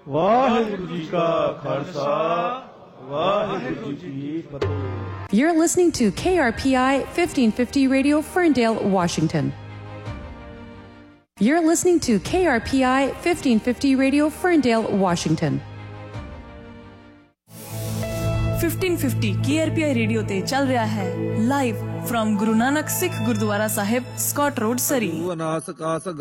ਵਾਹਿਗੁਰੂ ਜੀ ਕਾ ਖਾਲਸਾ ਵਾਹਿਗੁਰੂ ਜੀ ਕੀ ਫਤਿਹ। You're listening to KRPI 1550 Radio, Ferndale, Washington. You're listening to KRPI 1550 Radio, Ferndale, Washington. 1550 KRPI radio ते चल रहा है live from Guru Nanak Sikh gurdwara Sahib, Scott road, सरी।